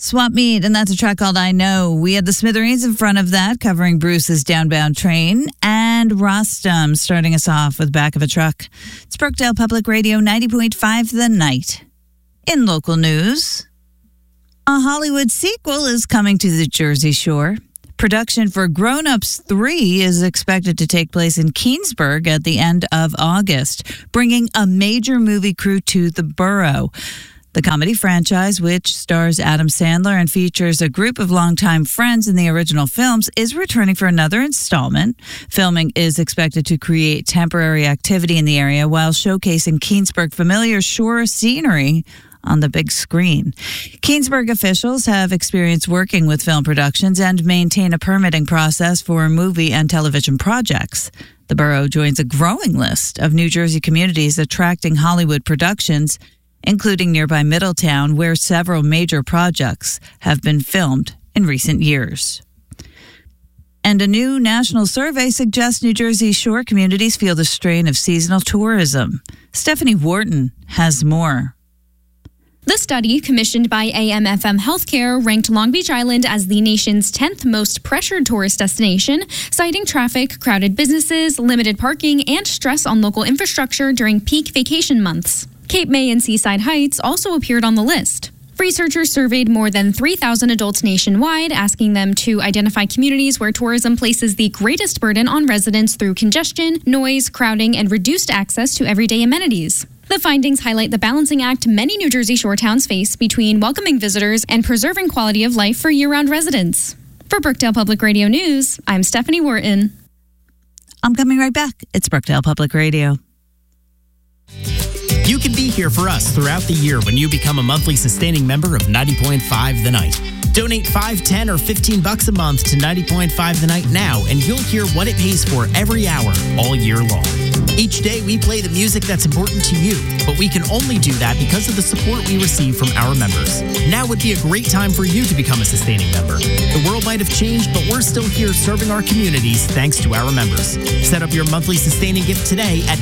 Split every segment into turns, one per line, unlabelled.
Swap Meet, and that's a track called I Know. We had the Smithereens in front of that, covering Bruce's Downbound Train, and Rostam starting us off with Back of a Truck. It's Brookdale Public Radio 90.5 The Night. In local news, a Hollywood sequel is coming to the Jersey Shore. Production for Grown Ups 3 is expected to take place in Keansburg at the end of August, bringing a major movie crew to the borough. The comedy franchise, which stars Adam Sandler and features a group of longtime friends in the original films, is returning for another installment. Filming is expected to create temporary activity in the area while showcasing Keansburg familiar shore scenery on the big screen. Keansburg officials have experience working with film productions and maintain a permitting process for movie and television projects. The borough joins a growing list of New Jersey communities attracting Hollywood productions, including nearby Middletown, where several major projects have been filmed in recent years. And a new national survey suggests New Jersey Shore communities feel the strain of seasonal tourism. Stephanie Wharton has more.
The study, commissioned by AM/FM Healthcare, ranked Long Beach Island as the nation's 10th most pressured tourist destination, citing traffic, crowded businesses, limited parking, and stress on local infrastructure during peak vacation months. Cape May and Seaside Heights also appeared on the list. Researchers surveyed more than 3,000 adults nationwide, asking them to identify communities where tourism places the greatest burden on residents through congestion, noise, crowding, and reduced access to everyday amenities. The findings highlight the balancing act many New Jersey shore towns face between welcoming visitors and preserving quality of life for year-round residents. For Brookdale Public Radio News, I'm Stephanie Wharton.
I'm coming right back. It's Brookdale Public Radio.
You can be here for us throughout the year when you become a monthly sustaining member of 90.5 The Night. Donate $5, $10, or $15 a month to 90.5 The Night now, and you'll hear what it pays for every hour, all year long. Each day, we play the music that's important to you, but we can only do that because of the support we receive from our members. Now would be a great time for you to become a sustaining member. The world might have changed, but we're still here serving our communities thanks to our members. Set up your monthly sustaining gift today at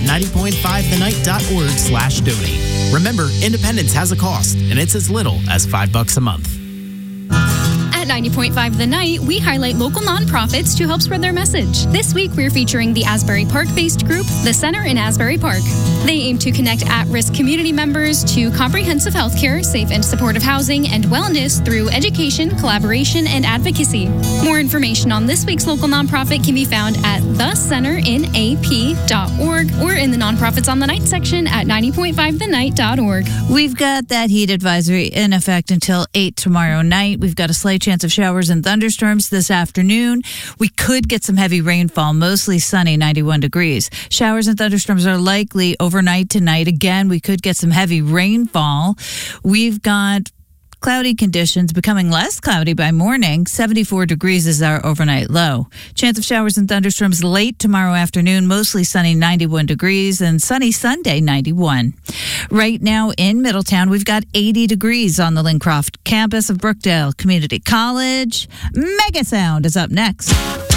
90.5thennight.org/donate. Remember, independence has a cost, and it's as little as $5 a month.
At 90.5 The Night, we highlight local nonprofits to help spread their message. This week, we're featuring the Asbury Park-based group, The Center in Asbury Park. They aim to connect at-risk community members to comprehensive health care, safe and supportive housing, and wellness through education, collaboration, and advocacy. More information on this week's local nonprofit can be found at thecenterinap.org or in the Nonprofits on the Night section at 90.5thennight.org.
We've got that heat advisory in effect until 8 tomorrow night. We've got a slight chance of showers and thunderstorms this afternoon. We could get some heavy rainfall, mostly sunny, 91 degrees. Showers and thunderstorms are likely overnight tonight. Again, we could get some heavy rainfall. We've got cloudy conditions becoming less cloudy by morning. 74 degrees is our overnight low. Chance of showers and thunderstorms late tomorrow afternoon, mostly sunny, 91 degrees, and sunny Sunday, 91. Right now in Middletown, we've got 80 degrees on the Lincroft campus of Brookdale Community College. Mega Sound is up next.